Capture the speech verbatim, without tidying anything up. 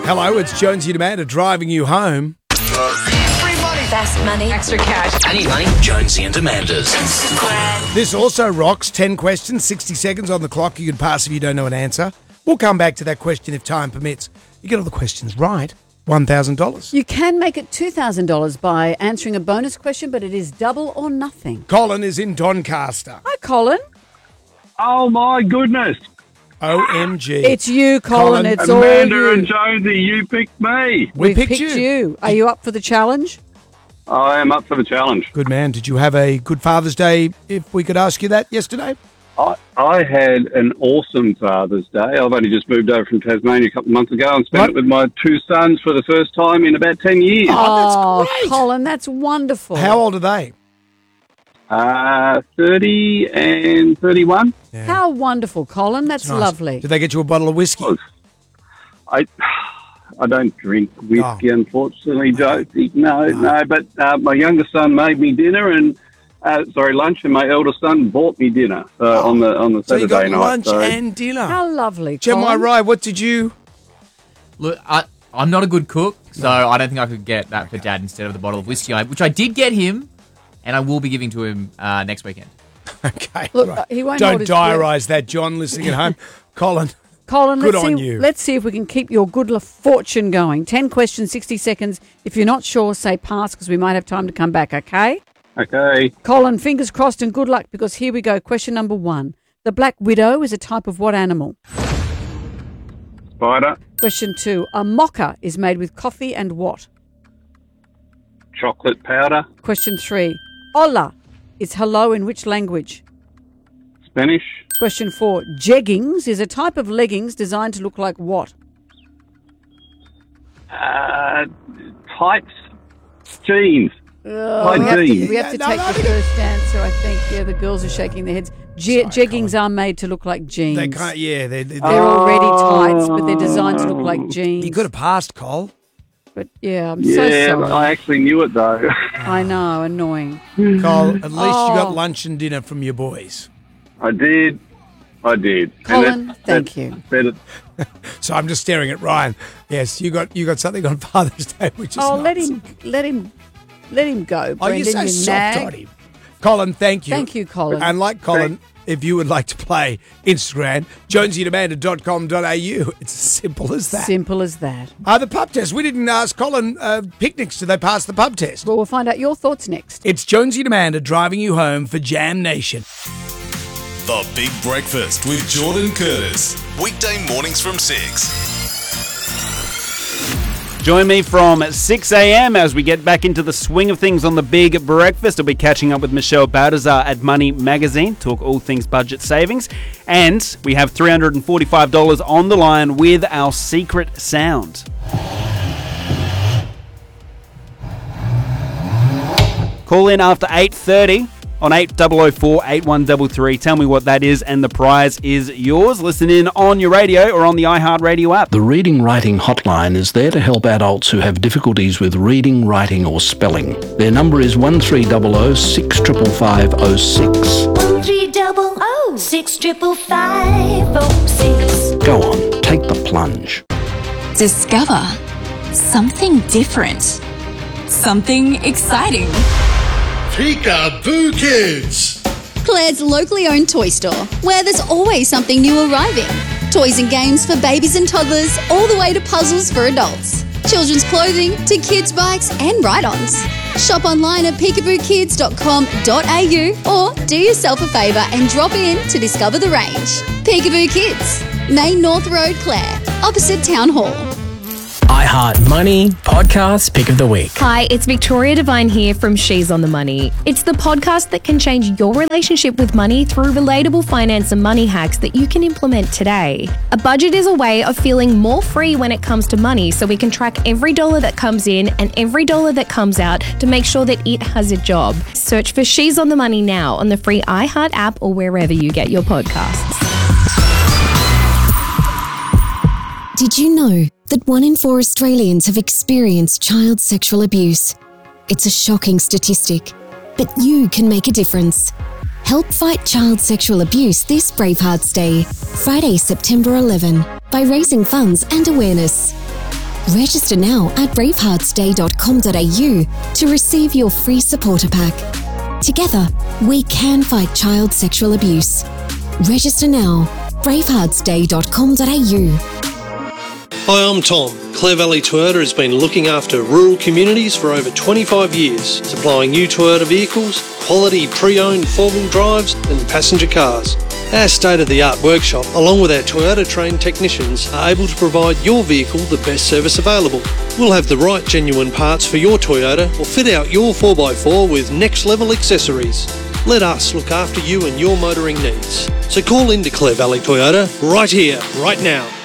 Hello, it's Jonesy and Amanda driving you home. Fast money. Extra cash. I need money. Jonesy and Amanda's. This also rocks. ten questions, sixty seconds on the clock. You can pass if you don't know an answer. We'll come back to that question if time permits. You get all the questions right, one thousand dollars. You can make it two thousand dollars by answering a bonus question, but it is double or nothing. Colin is in Doncaster. Hi, Colin. Oh, my goodness. O M G. It's you, Colin. Colin, It's Amanda all you. and Jonesy, you picked me. We We've picked, picked you. you. Are you up for the challenge? I am up for the challenge. Good man. Did you have a good Father's Day, if we could ask you that, yesterday? I, I had an awesome Father's Day. I've only just moved over from Tasmania a couple of months ago and spent Right. it with my two sons for the first time in about ten years. Oh, that's great. Colin, that's wonderful. How old are they? Uh, thirty and thirty-one. How wonderful, Colin. That's Nice. lovely. Did they get you a bottle of whiskey? I I don't drink whiskey, Oh. unfortunately, Josie. No, no. But uh, my youngest son made me dinner and, uh, sorry, lunch, and my eldest son bought me dinner uh, on the on the So you Saturday got night. lunch so- and dinner. How lovely, Gemma Colin. Rye, what did you... Look, I, I'm not a good cook, so I don't think I could get that for Dad instead of the bottle of whiskey, I- which I did get him, and I will be giving to him uh, next weekend. Okay, Look, right. uh, he won't Don't hold his breath. diarise that, John, listening at home. Colin, Colin, Good let's on see, you. Let's see if we can keep your good la- fortune going. ten questions, sixty seconds. If you're not sure, say pass because we might have time to come back, okay? Okay. Colin, fingers crossed and good luck because here we go. Question number one. The black widow is a type of what animal? Spider, Question two. A mocha is made with coffee and what? chocolate powder, Question three. Hola is hello in which language? Spanish, Question four. Jeggings is a type of leggings designed to look like what? uh, tights, jeans. Oh, we have to, jeans. we have to Yeah, no, take no, the I think- first answer, I think. Yeah, the girls are shaking their heads. Je- Sorry, jeggings are made to look like jeans. they can't... Yeah, they, they, They're already tights, but they're designed to look like jeans. you could have passed, Cole. But yeah, I'm so Yeah, sorry. I actually knew it though. I know, annoying. Cole, at least you got Oh. lunch and dinner from your boys. I did. I did. And Colin, that's- thank that's you. better. So I'm just staring at Ryan. Yes, you got you got something on Father's Day, which is Oh, let nice. him, let him, let him go, Oh, Brendan. you're so you soft nag. on him. Colin, thank you. Thank you, Colin. And like Colin, if you would like to play Instagram, jonesy and amanda dot com dot a u. It's as simple as that. Simple as that. Uh, the pub test. We didn't ask Colin, uh, picnics, did they pass the pub test? Well, we'll find out your thoughts next. It's Jonesy and Amanda driving you home for Jam Nation. The Big Breakfast with Jordan Curtis. Weekday mornings from six. Join me from six a.m. as we get back into the swing of things on the Big Breakfast. I'll be catching up with Michelle Baltazar at Money Magazine, talk all things budget savings. And we have three hundred forty-five dollars on the line with our secret sound. Call in after eight thirty on eight oh oh four, eight one three three. Tell me what that is and the prize is yours. Listen in on your radio or on the iHeartRadio app. The Reading Writing Hotline is there to help adults who have difficulties with reading, writing or spelling. Their number is one three hundred, six five five oh six. One three double O six triple five oh six. Go on, take the plunge. Discover something different, something exciting. Peekaboo Kids. Claire's locally owned toy store, where there's always something new arriving. Toys and games for babies and toddlers, all the way to puzzles for adults. Children's clothing to kids' bikes and ride-ons. Shop online at peekaboo kids dot com dot a u or do yourself a favour and drop in to discover the range. Peekaboo Kids, Main North Road, Clare, opposite Town Hall. iHeart Money Podcast Pick of the Week. Hi, it's Victoria Devine here from She's on the Money. It's the podcast that can change your relationship with money through relatable finance and money hacks that you can implement today. A budget is a way of feeling more free when it comes to money, so we can track every dollar that comes in and every dollar that comes out to make sure that it has a job. Search for She's on the Money now on the free iHeart app or wherever you get your podcasts. Did you know that one in four Australians have experienced child sexual abuse? It's a shocking statistic, but you can make a difference. Help fight child sexual abuse this Bravehearts Day, Friday, September eleventh, by raising funds and awareness. Register now at bravehearts day dot com dot a u to receive your free supporter pack. Together, we can fight child sexual abuse. Register now. bravehearts day dot com dot a u. Hi, I'm Tom. Clare Valley Toyota has been looking after rural communities for over twenty-five years, supplying new Toyota vehicles, quality pre-owned four-wheel drives and passenger cars. Our state-of-the-art workshop, along with our Toyota-trained technicians, are able to provide your vehicle the best service available. We'll have the right genuine parts for your Toyota or fit out your four by four with next-level accessories. Let us look after you and your motoring needs. So call into Clare Valley Toyota right here, right now.